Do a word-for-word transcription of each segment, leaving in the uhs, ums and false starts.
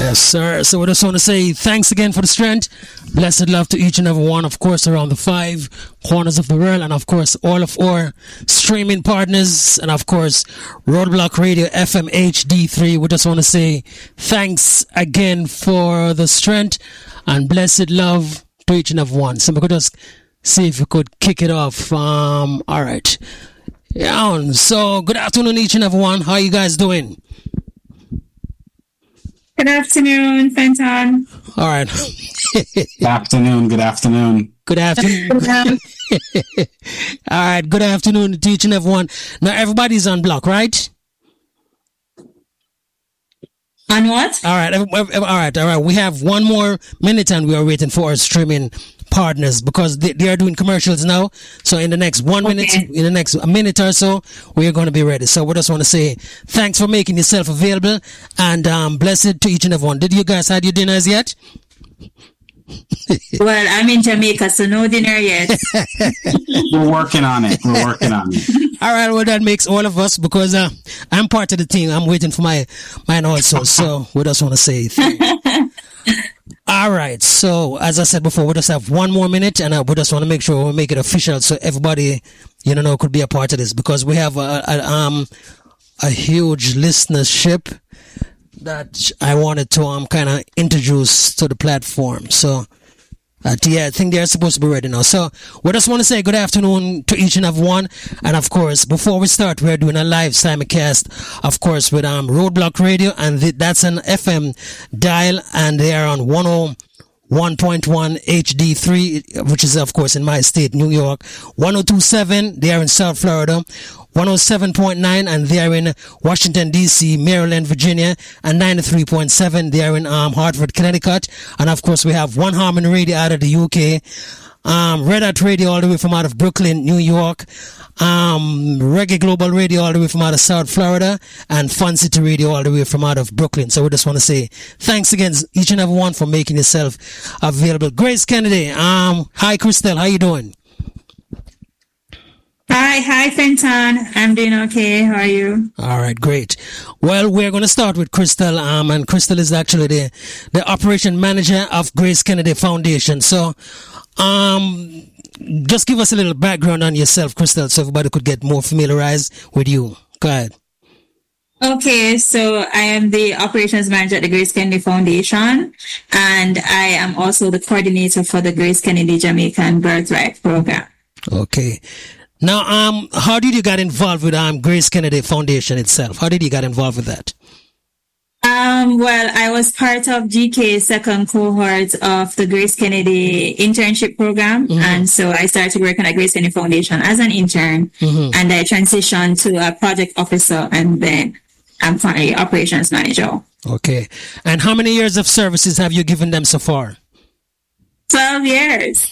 Yes, sir. So we just want to say thanks again for the strength. Blessed love to each and every one, of course, around the five corners of the world, and of course, all of our streaming partners, and of course, Roadblock Radio F M H D three. We just want to say thanks again for the strength and blessed love to each and every one. So we could just see if we could kick it off. Um, all right. Yeah. So good afternoon, each and every one. How you guys doing? Good afternoon, Fenton. All right. Good afternoon. Good afternoon. Good afternoon. All right. Good afternoon to each and everyone. Now everybody's on block, right? On what? All right. All right. All right. We have one more minute and we are waiting for our streaming partners because they, they are doing commercials now. So in the next one okay. minute, in the next a minute or so, we are going to be ready. So we just want to say thanks for making yourself available and um, blessed to each and everyone. Did you guys had your dinners yet? Well, I'm in Jamaica, so no dinner yet. We're working on it. We're working on it. All right. Well, that makes all of us because uh, I'm part of the team. I'm waiting for my mine also. So we just want to say thanks. All right. So as I said before, we just have one more minute, and uh, we just want to make sure we make it official so everybody, you know, could be a part of this because we have a, a um a huge listenership that I wanted to um kind of introduce to the platform. So. Uh, yeah, I think they're supposed to be ready now. So we just want to say good afternoon to each and every one. And of course, before we start, we're doing a live simulcast, of course, with um Roadblock Radio, and th- that's an F M dial, and they are on one oh one point one H D three, which is of course in my state, New York. one oh two point seven, they are in South Florida. one oh seven point nine, and they are in Washington, D C, Maryland, Virginia, and ninety-three point seven, they are in um, Hartford, Connecticut. And of course, we have One Harmony Radio out of the U K, um, Red Hat Radio all the way from out of Brooklyn, New York, um, Reggae Global Radio all the way from out of South Florida, and Fun City Radio all the way from out of Brooklyn. So we just want to say thanks again, each and every one, for making yourself available. Grace Kennedy, um, hi, Crystal, how you doing? Hi, hi, Fenton. I'm doing okay. How are you? All right, great. Well, we're going to start with Crystal, um, and Crystal is actually the the operation manager of Grace Kennedy Foundation. So, um, just give us a little background on yourself, Crystal, so everybody could get more familiarized with you. Go ahead. Okay, so I am the operations manager at the Grace Kennedy Foundation, and I am also the coordinator for the Grace Kennedy Jamaican Birthright Program. Okay. Now, um, how did you get involved with um Grace Kennedy Foundation itself? How did you get involved with that? Um, well, I was part of G K's second cohort of the Grace Kennedy internship program, mm-hmm. and so I started working at Grace Kennedy Foundation as an intern, mm-hmm. and I transitioned to a project officer, and then I'm currently operations manager. Okay, and how many years of services have you given them so far? Twelve years.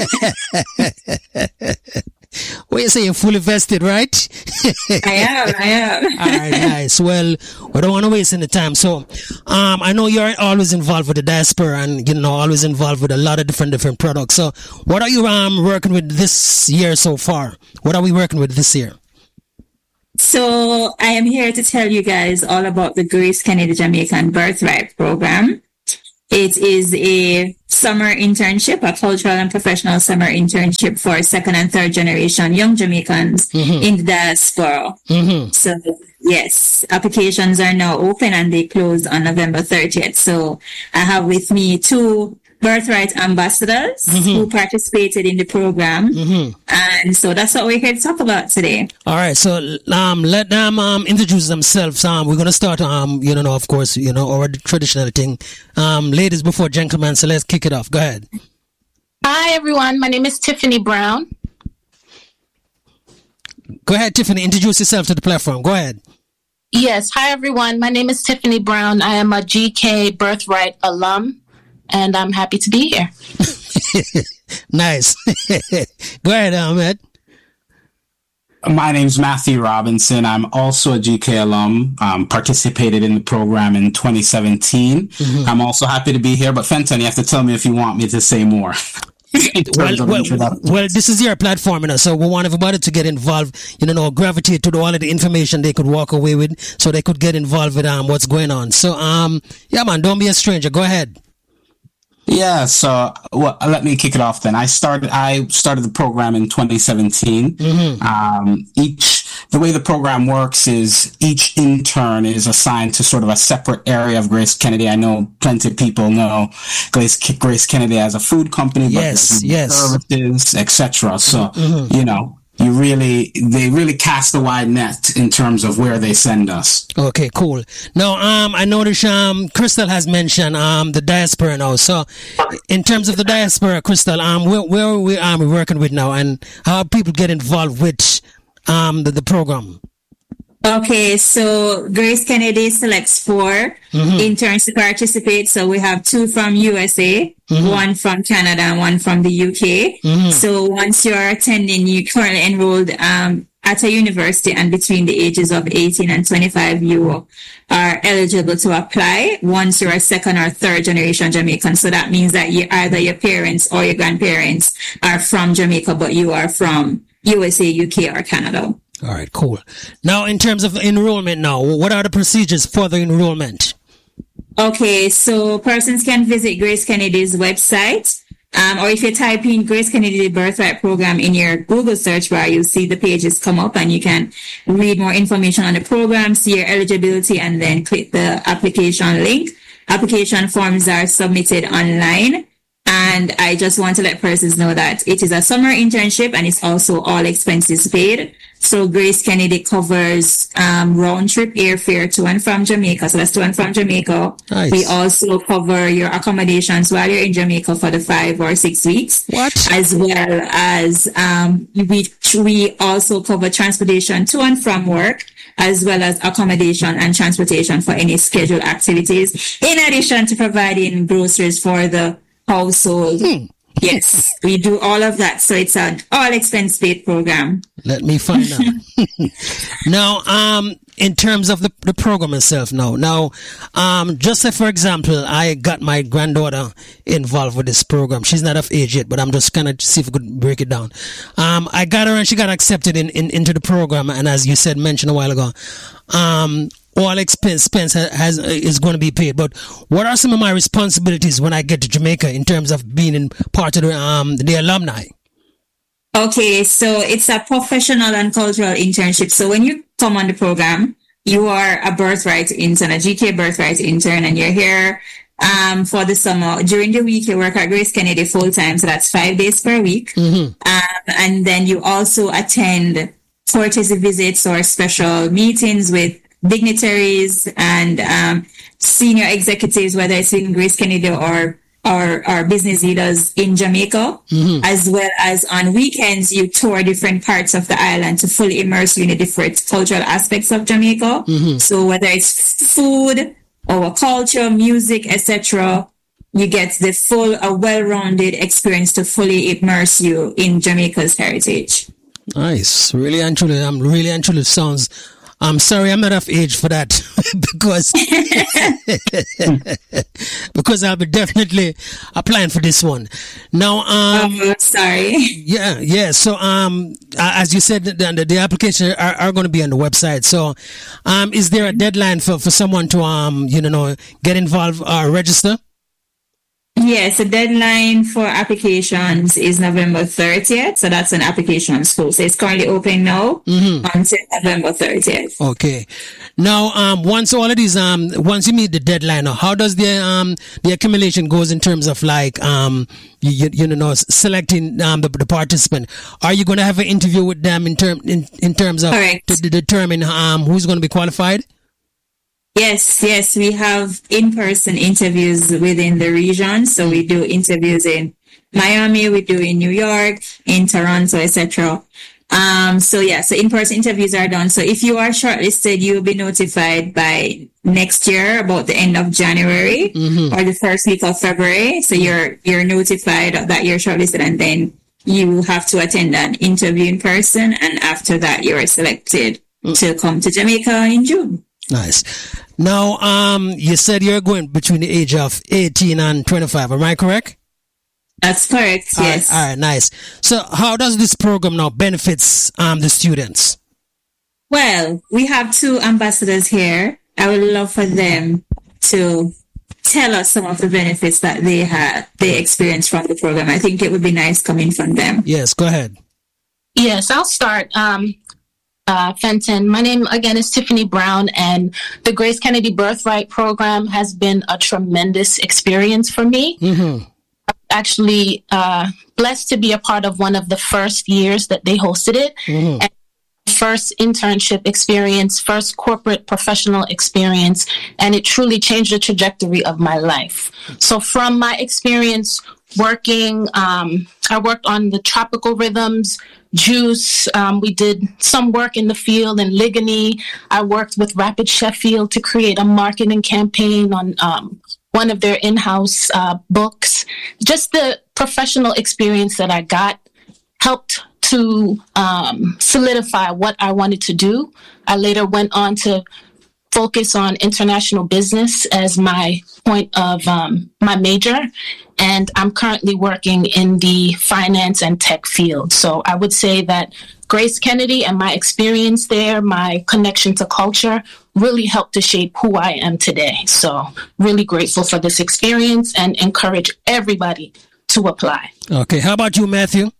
Well, you say you're fully vested, right? I am, I am. All right, nice. Well, we don't want to waste any time. So, um, I know you're always involved with the diaspora and, you know, always involved with a lot of different, different products. So, what are you, um, working with this year so far? What are we working with this year? So, I am here to tell you guys all about the Grace Kennedy Jamaican Birthright Program. It is a summer internship, a cultural and professional summer internship for second and third generation young Jamaicans mm-hmm. in the diaspora. Mm-hmm. So, yes, applications are now open and they close on November thirtieth. So, I have with me two Birthright ambassadors mm-hmm. who participated in the program. Mm-hmm. And so that's what we're here to talk about today. All right. So um, let them um, introduce themselves. Um, we're going to start, um, you know, of course, you know, our traditional thing. Um, ladies before gentlemen. So let's kick it off. Go ahead. Hi, everyone. My name is Tiffany Brown. Go ahead, Tiffany. Introduce yourself to the platform. Go ahead. Yes. Hi, everyone. My name is Tiffany Brown. I am a G K Birthright alum. And I'm happy to be here. Nice. Go ahead, Ahmed. My name's Matthew Robinson. I'm also a G K alum, um, participated in the program in twenty seventeen. Mm-hmm. I'm also happy to be here, but Fenton, you have to tell me if you want me to say more. well, well, well, this is your platform, you know, so we want everybody to get involved, you know, gravitate to the, all of the information they could walk away with, so they could get involved with um what's going on. So, um, yeah, man, don't be a stranger. Go ahead. Yeah, so well, let me kick it off then. I started I started the program in twenty seventeen. Mm-hmm. Um, each the way the program works is each intern is assigned to sort of a separate area of Grace Kennedy. I know plenty of people know Grace, Grace Kennedy as a food company, but yes, yes, services, et cetera. So mm-hmm. you know. You really, they really cast a wide net in terms of where they send us. Okay, cool. Now, um, I noticed, um, Crystal has mentioned, um, the diaspora now. So, in terms of the diaspora, Crystal, um, where, where are we, um, working with now, and how people get involved with, um, the, the program? Okay, so Grace Kennedy selects four mm-hmm. interns to participate. So we have two from U S A, mm-hmm. one from Canada, and one from the U K. Mm-hmm. So once you're attending, you currently enrolled um, at a university, and between the ages of eighteen and twenty-five, you are eligible to apply once you're a second or third generation Jamaican. So that means that you, either your parents or your grandparents are from Jamaica, but you are from U S A, U K, or Canada. All right, cool. Now, in terms of enrollment now, what are the procedures for the enrollment? Okay, so persons can visit Grace Kennedy's website, um, or if you type in Grace Kennedy Birthright Program in your Google search bar, you'll see the pages come up, and you can read more information on the program, see your eligibility, and then click the application link. Application forms are submitted online. And I just want to let persons know that it is a summer internship, and it's also all expenses paid. So Grace Kennedy covers um, round trip airfare to and from Jamaica. So that's to and from Jamaica. Nice. We also cover your accommodations while you're in Jamaica for the five or six weeks. What? As well as um, we we also cover transportation to and from work, as well as accommodation and transportation for any scheduled activities, in addition to providing groceries for the household. Hmm. Yes, we do all of that. So it's an all expense paid program. Let me find out. Now, um, in terms of the, the program itself now, now, um, just say, for example, I got my granddaughter involved with this program. She's not of age yet, but I'm just kind of see if we could break it down. Um, I got her and she got accepted in, in, into the program. And as you said, mentioned a while ago, um, all expense, expense has, has is going to be paid. But what are some of my responsibilities when I get to Jamaica in terms of being in part of the um the alumni? Okay, so it's a professional and cultural internship. So when you come on the program, you are a birthright intern, a G K birthright intern, and you're here um for the summer. During the week, you work at Grace Kennedy full time, so that's five days per week. Mm-hmm. Um, and then you also attend courtesy visits or special meetings with dignitaries and um, senior executives, whether it's in Grace Kennedy or or, or business leaders in Jamaica, mm-hmm. as well as on weekends, you tour different parts of the island to fully immerse you in the different cultural aspects of Jamaica. Mm-hmm. So whether it's food or culture, music, et cetera, you get the full, a well-rounded experience to fully immerse you in Jamaica's heritage. Nice, really and truly, I'm really and truly sounds. I'm sorry, I'm not of age for that because because I'll be definitely applying for this one. Now, um, oh, sorry. Yeah, yeah. So, um, as you said, the, the, the applications are, are going to be on the website. So, um, is there a deadline for, for someone to um, you know, get involved or register? Yes, the deadline for applications is November thirtieth. So that's an application school. So it's currently open now mm-hmm. until November thirtieth. Okay. Now, um, once all of these, um, once you meet the deadline, how does the um the accumulation goes in terms of like um you you, you know selecting um the, the participant? Are you going to have an interview with them in term in, in terms of to, to determine um who's going to be qualified? Yes, yes, we have in-person interviews within the region. So we do interviews in Miami, we do in New York, in Toronto, et cetera. Um, so yeah, so in-person interviews are done. So if you are shortlisted, you will be notified by next year, about the end of January mm-hmm. or the first week of February. So you're you're notified that you're shortlisted, and then you have to attend an interview in person, and after that, you are selected mm. to come to Jamaica in June. Nice. Now, um, you said you're going between the age of eighteen and twenty-five. Am I correct? That's correct. All Yes. right, all right, nice. So, how does this program now benefits um the students? Well, we have two ambassadors here. I would love for them to tell us some of the benefits that they had, they experienced from the program. I think it would be nice coming from them. Yes, go ahead. Yes, I'll start. Um, uh, Fenton, my name again is Tiffany Brown, and the Grace Kennedy Birthright Program has been a tremendous experience for me. Mm-hmm. Actually, uh, blessed to be a part of one of the first years that they hosted it. Mm-hmm. And first internship experience, first corporate professional experience, and it truly changed the trajectory of my life. So from my experience working, um, I worked on the tropical rhythms, juice. Um, we did some work in the field in Ligony. I worked with Rapid Sheffield to create a marketing campaign on um, one of their in-house uh, books. Just the professional experience that I got helped to um, solidify what I wanted to do. I later went on to focus on international business as my point of um, my major, and I'm currently working in the finance and tech field. So I would say that Grace Kennedy and my experience there, my connection to culture, really helped to shape who I am today. So really grateful for this experience and encourage everybody to apply. Okay, how about you, Matthew?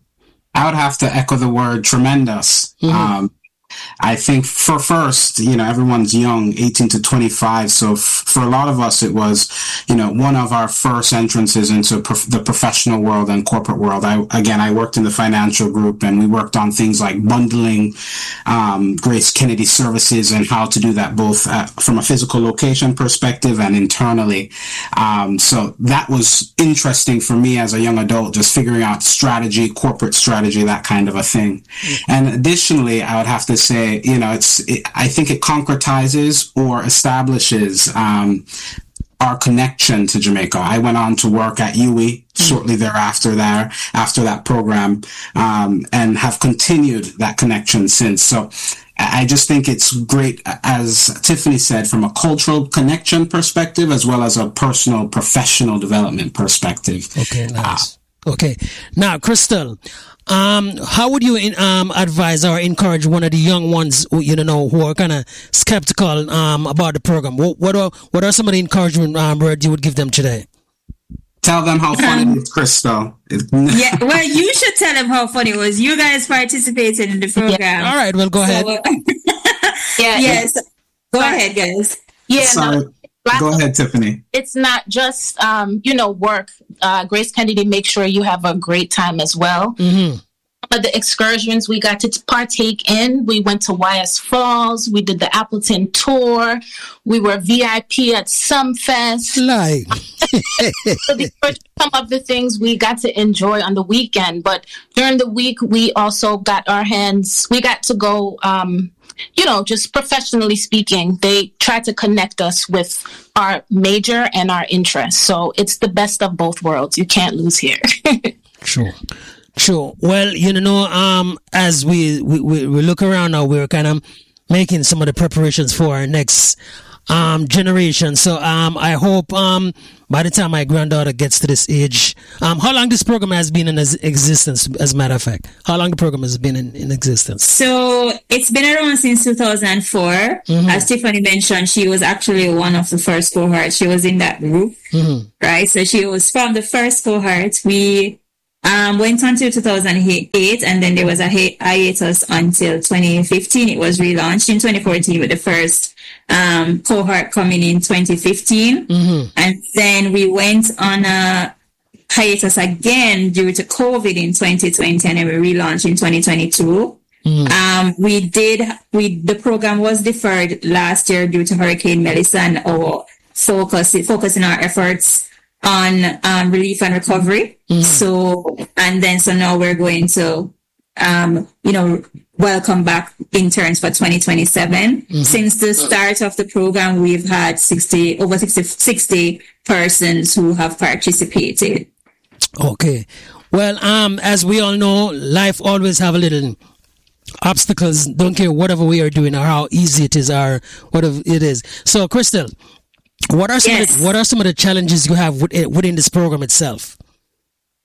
I would have to echo the word tremendous. Mm-hmm. Um, I think for first, you know, everyone's young, eighteen to twenty-five. So f- for a lot of us, it was, you know, one of our first entrances into prof- the professional world and corporate world. I, again, I worked in the financial group, and we worked on things like bundling um, Grace Kennedy services and how to do that both uh, from a physical location perspective and internally. Um, so that was interesting for me as a young adult, just figuring out strategy, corporate strategy, that kind of a thing. Mm-hmm. And additionally, I would have to say, you know, it's, it, I think it concretizes or establishes um, our connection to Jamaica. I went on to work at U I shortly thereafter there, after that program, um, and have continued that connection since. So I just think it's great, as Tiffany said, from a cultural connection perspective, as well as a personal, professional development perspective. Okay, nice. Uh, okay. Now, Crystal, Um, how would you in, um, advise or encourage one of the young ones, who, you know, who are kind of skeptical um, about the program? What, what are what are some of the encouragement um, words you would give them today? Tell them how funny it is, Crystal. Yeah, well, you should tell them how funny it was. You guys participated in the program. Yeah. All right, well, go ahead. So, yeah, yes, go ahead, guys. Yeah, Sorry. no. Go ahead, Tiffany. It's not just, um, you know, work. Uh, Grace Kennedy makes sure you have a great time as well. Mm-hmm. Of the excursions we got to partake in, we went to Y S Falls. We did the Appleton tour. We were V I P at Sumfest. Like. So these were some of the things we got to enjoy on the weekend. But during the week, we also got our hands, we got to go, um, you know, just professionally speaking, they tried to connect us with our major and our interests. So it's the best of both worlds. You can't lose here. Sure. Sure. Well, you know, um, as we, we, we look around now, we're kind of making some of the preparations for our next um, generation. So um, I hope um, by the time my granddaughter gets to this age, um, how long this program has been in existence, as a matter of fact? How long the program has been in, in existence? So it's been around since two thousand four. Mm-hmm. As Tiffany mentioned, she was actually one of the first cohorts. She was in that group, mm-hmm. right? So she was from the first cohort. We Um, went until two thousand eight, and then there was a hiatus until twenty fifteen. It was relaunched in twenty fourteen with the first um, cohort coming in twenty fifteen. Mm-hmm. And then we went on a hiatus again due to COVID in twenty twenty, and then we relaunched in twenty twenty-two. Mm-hmm. Um, we did, we, the program was deferred last year due to Hurricane Melissa, and our focus, focusing our efforts on um, relief and recovery. Mm-hmm. So, and then, so now we're going to, um, you know, welcome back interns for twenty twenty-seven. Mm-hmm. Since the start of the program, we've had sixty, over sixty, sixty persons who have participated. Okay. Well, um, as we all know, life always have a little obstacles. Don't care whatever we are doing or how easy it is or whatever it is. So, Crystal, What are some yes. of the, what are some of the challenges you have within this program itself?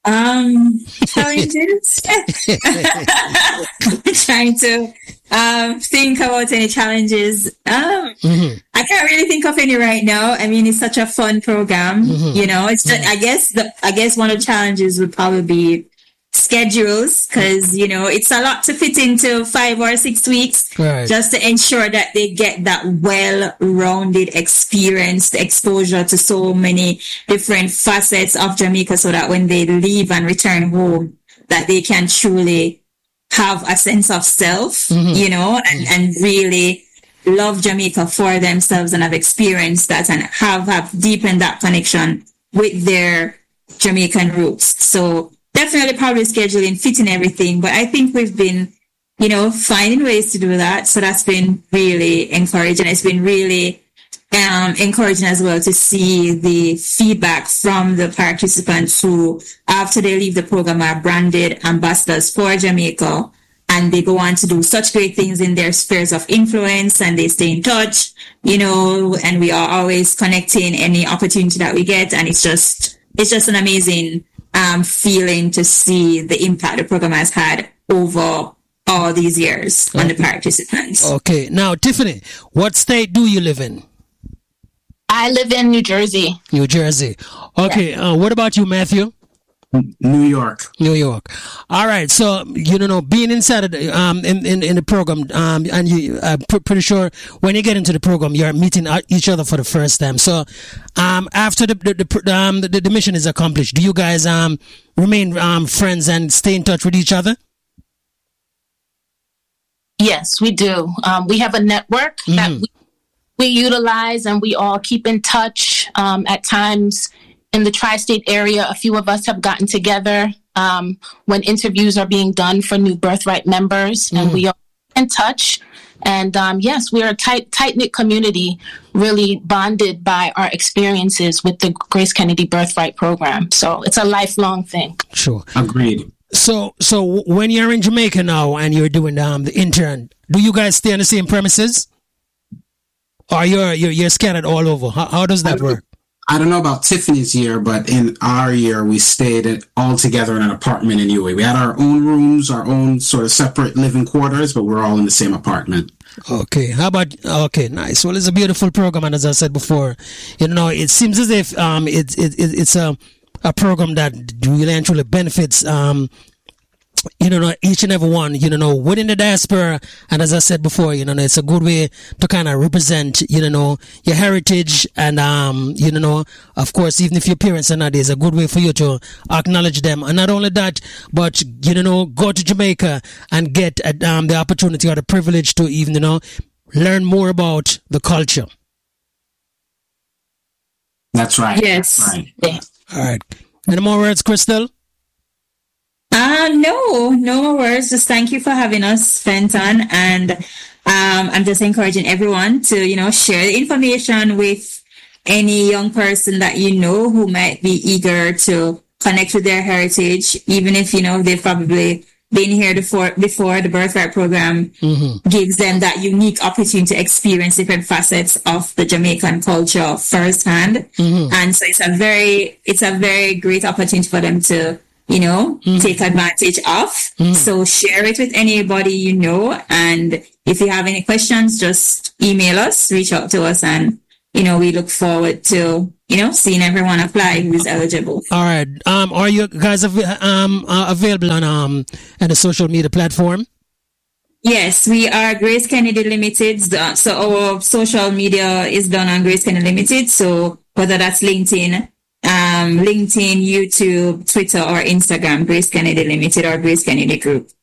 Um, challenges. I'm trying to um think about any challenges. Um, mm-hmm. I can't really think of any right now. I mean, it's such a fun program. Mm-hmm. You know, it's just, mm-hmm. I guess the I guess one of the challenges would probably be schedules, because you know it's a lot to fit into five or six weeks, right, just to ensure that they get that well-rounded experience, the exposure to so many different facets of Jamaica, so that when they leave and return home, that they can truly have a sense of self, mm-hmm. you know, and, and really love Jamaica for themselves and have experienced that and have, have deepened that connection with their Jamaican roots. So definitely probably scheduling, fitting everything. But I think we've been, you know, finding ways to do that. So that's been really encouraging. It's been really um, encouraging as well to see the feedback from the participants who, after they leave the program, are branded ambassadors for Jamaica. And they go on to do such great things in their spheres of influence, and they stay in touch, you know, and we are always connecting any opportunity that we get. And it's just, it's just an amazing Um, feeling to see the impact the program has had over all these years on the participants. Okay. Now, Tiffany, what state do you live in? I live in New Jersey. New Jersey. Okay. Yeah. Uh, what about you, Matthew? New York. New York. All right. So, you know, being inside of the, um, in, in, in the program, um, and you, I'm pr- pretty sure when you get into the program, you're meeting each other for the first time. So, um, after the, the, the, um, the, the mission is accomplished, do you guys, um, remain, um, friends and stay in touch with each other? Yes, we do. Um, we have a network mm-hmm. that we, we utilize, and we all keep in touch. Um, at times, in the tri-state area, a few of us have gotten together um, when interviews are being done for new Birthright members, mm. and we are in touch. And um, yes, we are a tight, tight-knit community, really bonded by our experiences with the Grace Kennedy Birthright program. So it's a lifelong thing. Sure. Agreed. So, so when you're in Jamaica now and you're doing um, the intern, do you guys stay on the same premises? Or you're, you're, you're scattered all over? How, how does that work? I don't know about Tiffany's year, but in our year, we stayed at, all together in an apartment in U A. We had our own rooms, our own sort of separate living quarters, but we're all in the same apartment. Okay. How about, okay, nice. Well, it's a beautiful program. And as I said before, you know, it seems as if um, it, it, it, it's a, a program that really and truly benefits um, you know, each and every one, you know, within the diaspora. And as I said before, you know, it's a good way to kind of represent, you know, your heritage. And, um, you know, of course, even if your parents are not there, it's a good way for you to acknowledge them. And not only that, but, you know, go to Jamaica and get um, the opportunity or the privilege to even, you know, learn more about the culture. That's right. Yes. That's right. Yeah. All right. Any more words, Crystal? Uh, no, no more words. Just thank you for having us, Fenton. And um, I'm just encouraging everyone to, you know, share the information with any young person that you know who might be eager to connect with their heritage, even if, you know, they've probably been here before, before the Birthright program mm-hmm. gives them that unique opportunity to experience different facets of the Jamaican culture firsthand. Mm-hmm. And so it's a very, it's a very great opportunity for them to, you know, mm. take advantage of. Mm. So share it with anybody you know. And if you have any questions, just email us, reach out to us. And, you know, we look forward to, you know, seeing everyone apply who is eligible. All right. Um, are you guys av- um, uh, available on um on the social media platform? Yes, we are Grace Kennedy Limited. So our social media is done on Grace Kennedy Limited. So whether that's LinkedIn, Um, LinkedIn, YouTube, Twitter, or Instagram, Grace Kennedy Limited or Grace Kennedy Group.